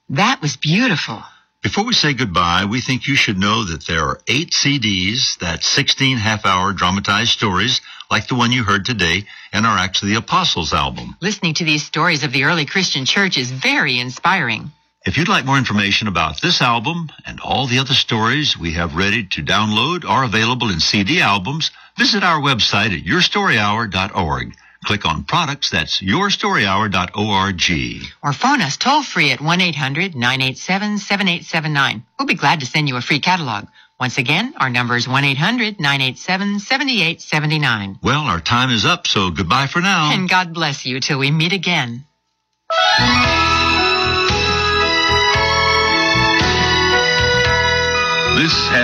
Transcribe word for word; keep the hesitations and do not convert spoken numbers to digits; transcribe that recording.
That was beautiful. Before we say goodbye, we think you should know that there are eight C Ds, that's sixteen half-hour dramatized stories, like the one you heard today, and are actually the Apostles album. Listening to these stories of the early Christian church is very inspiring. If you'd like more information about this album and all the other stories we have ready to download or available in C D albums, visit our website at your story hour dot org. Click on products, that's your story hour dot org. Or phone us toll-free at one eight hundred nine eight seven seven eight seven nine. We'll be glad to send you a free catalog. Once again, our number is one eight hundred nine eight seven seven eight seven nine. Well, our time is up, so goodbye for now. And God bless you till we meet again. This